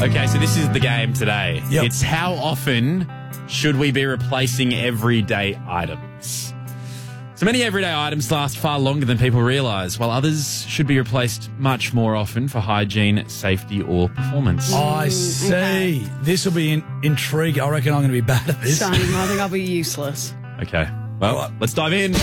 Okay, so this is the game today. Yep. It's how often should we be replacing everyday items? So many everyday items last far longer than people realise, while others should be replaced much more often for hygiene, safety or performance. I see. This will be intriguing. I reckon I'm going to be bad at this. Same. I think I'll be useless. Okay, well, Right. let's dive in.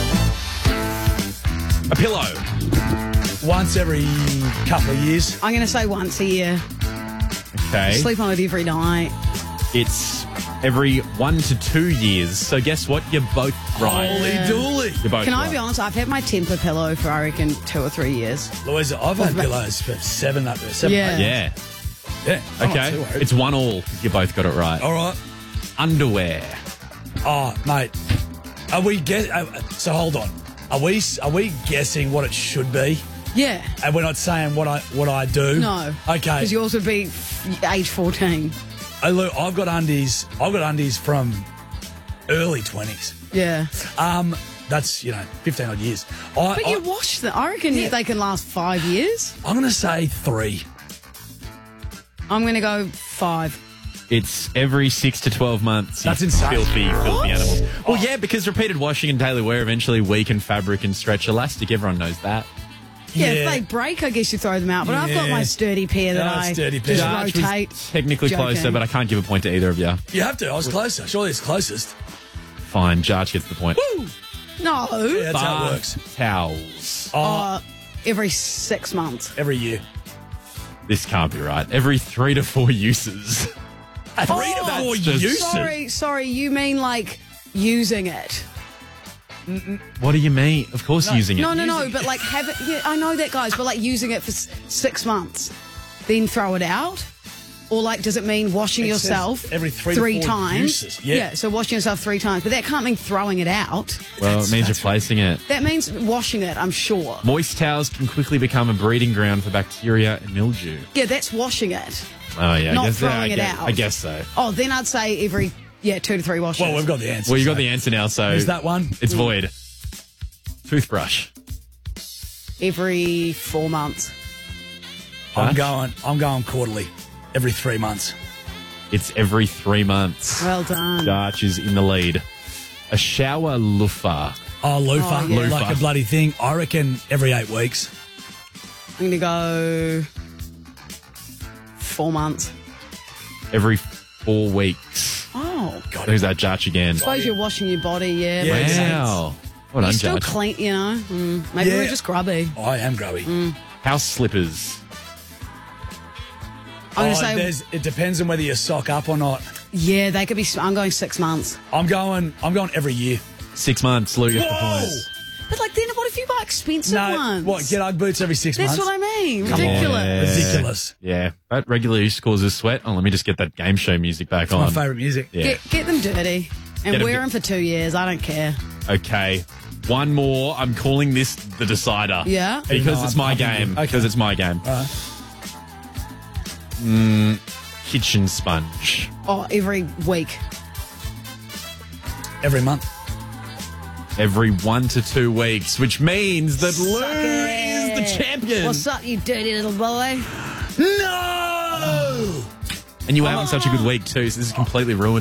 A pillow. Once every couple of years. I'm going to say once a year. Okay. Sleep on it every night. It's every 1 to 2 years. So guess what? You're both right. Holy dooly. You're both Can right. I be honest? I've had my Tempur pillow for, I reckon, 2 or 3 years. Louisa, I've had pillows for 7 up there. 7, Yeah. 8. Yeah. Yeah. I'm not Okay. too worried. It's 1-1. You both got it right. All right. Underwear. Oh, mate. Are we so hold on. Are we guessing what it should be? Yeah. And we're not saying what I do? No. Okay. Because yours would be age 14. Oh, look, I've got undies from early 20s. Yeah. That's, 15 odd years. But you wash them. I reckon they can last 5 years. I'm going to say 3. I'm going to go 5. It's every 6 to 12 months. That's you insane. Filthy What? animals. Well, yeah, because repeated washing and daily wear eventually weaken fabric and stretch elastic. Everyone knows that. Yeah, Yeah. if they break, I guess you throw them out. But I've got Yeah. my sturdy pair that Oh, I sturdy pair. just Jarch was rotate. technically Joking. closer, but I can't give a point to either of you. You have to. I was closer. Surely it's closest. Fine, Jarch gets the point. No. Yeah, that's how it works. Towels. Every 6 months. Every year. This can't be right. Every 3 to 4 uses. 3 to 4 just- uses. Sorry, you mean like using it? What do you mean? Of course, using it. No, but like have it. Yeah, I know that, guys, but like using it for 6 months, then throw it out? Or like, does it mean washing It yourself says every 3 to 4 times? uses. Yeah. So washing yourself 3 times, but that can't mean throwing it out. Well, it means replacing it. That means washing it, I'm sure. Moist towels can quickly become a breeding ground for bacteria and mildew. Yeah, that's washing it. Oh, yeah. Not I guess, throwing it out. I guess so. Oh, then I'd say every 2 to 3 washes. Well, we've got the answer. Well, you got the answer now, so... Is that one? It's void. Toothbrush. Every 4 months. I'm Josh? going quarterly. Every 3 months. It's every 3 months. Well done. Jarch is in the lead. A shower loofah. Oh, loofah. Oh, yeah. Like a bloody thing. I reckon every 8 weeks. I'm going to go 4 months. Every 4 weeks. Oh. God, Who's that, Jarch again? I suppose you're washing your body, yeah. Yeah, makes sense. Wow. Well You're done, still Jarch. clean, you know. Maybe Yeah. we're just grubby. I am grubby. House slippers. I'm going to say, it depends on whether you sock up or not. yeah, they could be. I'm going 6 months. I'm going every year. 6 months. Luke gets the Whoa! point. But like, then what if you buy expensive No, ones? what? Get Ugg boots every 6 That's months? what I mean. Come on. Ridiculous. Ridiculous. Yeah. That regularly causes sweat. Oh, let me just get that game show music back My on. favourite music. Yeah. Get them dirty and Get 'em wear di- them for 2 years. I don't care. Okay. One more. I'm calling this the decider. Yeah? Because No, it's my I'm game. good. Okay. Because it's my game. Right. Kitchen sponge. Oh, every week. Every month. Every 1 to 2 weeks, which means that Lou Suck is it. the champion. What's up, you dirty little boy? No! And you were having such a good week too, so this is completely ruined.